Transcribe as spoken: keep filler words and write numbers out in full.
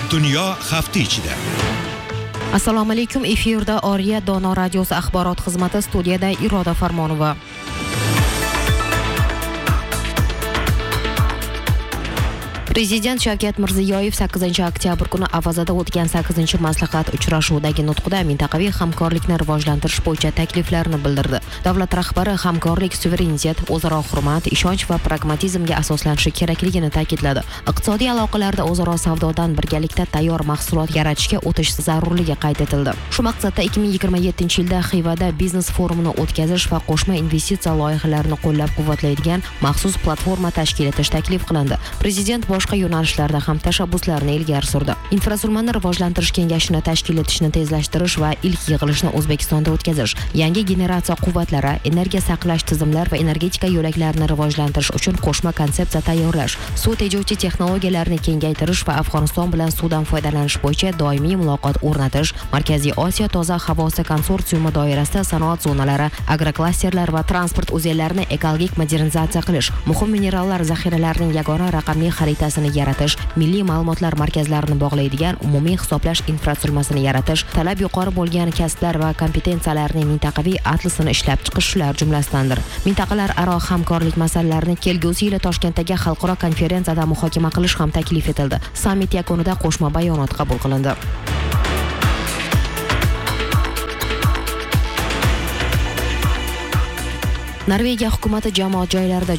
Dunyo hafta ichida. Assalomu alaykum. Efirda Oriya Dono radiosi axborot xizmati, studiyada Iroda Farmonova. Prezident Shavkat Mirziyoyev sakkizinchi oktyabr kuni Avazada o'tgan sakkizinchi maslahat uchrashuvdagi nutqida mintaqaviy hamkorlikni rivojlantirish bo'yicha takliflarini bildirdi. Davlat rahbari hamkorlik, suverenitet, o'zaro hurmat, ishonch va pragmatizmga asoslanishi kerakligini ta'kidladi. Iqtisodiy aloqalarda o'zaro savdodan birgalikda tayyor mahsulot yaratishga o'tish zarurligi qayd etildi. Shu maqsadda ikki ming yigirma yettinchi yilda Xivada biznes forumini o'tkazish va qo'shma investitsiya loyihalarini qo'llab-quvvatlaydigan maxsus platforma tashkil etish taklif qilindi. Prezident boshqa yo'nalishlarda ham tashabbuslarni ilgari surdi. Infratuzilmani rivojlantirish kengashini tashkil etishni tezlashtirish va ilk yig'ilishni O'zbekistonda o'tkazish, yangi generatsiya quvvatlari, energiya saqlash tizimlari va energetika yo'laklarini rivojlantirish uchun qo'shma konsepsiya tayyorlash, suv tejovchi texnologiyalarni kengaytirish va Afg'oniston bilan suvdan foydalanish bo'yicha doimiy muloqot o'rnatish, Markaziy Osiyo toza havosi konsorsiumi doirasida sanoat zonalari, agroklasterlar va transport o'zllarini ekologik modernizatsiya qilish, muhim minerallar zaxiralarining yagona raqamli xaritasini yaratish, milliy ma'lumotlar markazlarini bog'laydigan umumiy hisoblash infratuzilmasini yaratish, talab yuqori bo'lgan kasblar va kompetensiyalarning mintaqaviy atlasini ishlab chiqish shular jumlasidandir. Mintaqalar aro hamkorlik masalalarini kelgusi yili Toshkentdagi xalqaro konferensiyada muhokama qilish ham taklif etildi. Sammit yakunida qo'shma bayonot qabul qilindi. Norvegiya hukumati jamoat joylarida